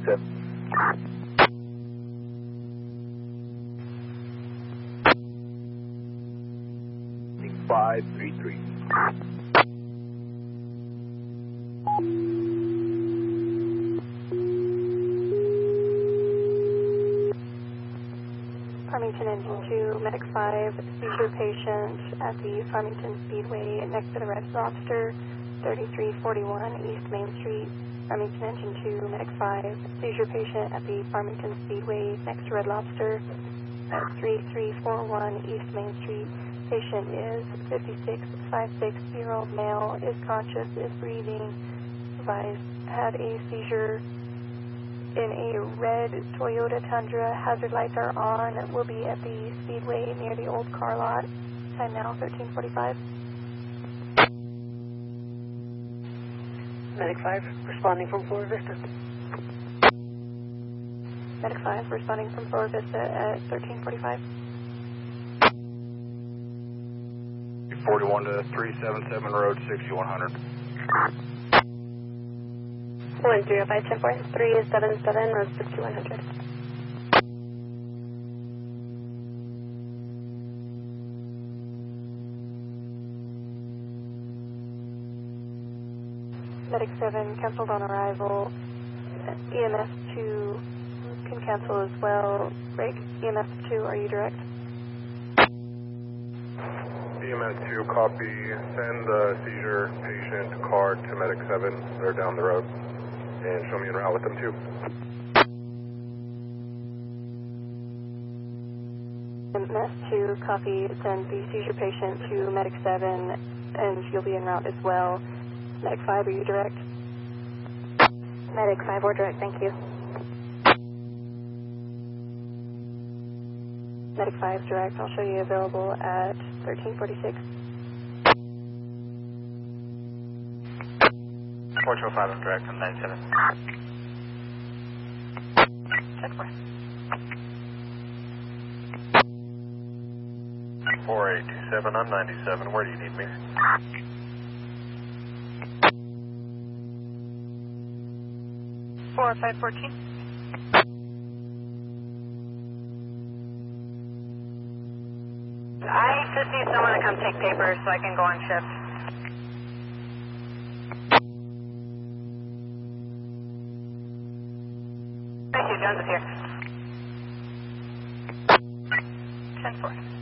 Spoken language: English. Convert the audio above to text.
7. 533. Farmington Engine 2, Medic 5, seizure patient at the Farmington Speedway next to the Red Lobster, 3341 East Main Street. Farmington Engine 2, Medic 5, seizure patient at the Farmington Speedway next to Red Lobster, at 3341 East Main Street. Patient is 56'5'6", male, is conscious, is breathing, advised, had a seizure in a red Toyota Tundra. Hazard lights are on, will be at the Speedway near the old car lot. Time now 13:45. Medic 5, responding from Flora Vista. Medic 5, responding from Flora Vista at 13:45. 41 to 377 Road 6100. 105 377 Road 6100. Medic 7 canceled on arrival. EMS 2 can cancel as well. Break. EMS 2, are you direct? EMS 2, copy. Send the seizure patient car to Medic 7. They're down the road. And show me en route with them too. EMS 2, copy. Send the seizure patient to Medic 7, and she'll be en route as well. Medic 5, are you direct? Medic 5, we're direct, thank you. Medic 5 direct, I'll show you available at 13:46. 405, I'm direct on 97. 10-4. 4827, I'm 97. Where do you need me? Four 514. I just need someone to come take papers so I can go on shift. Thank you, Jones is here. 10-4.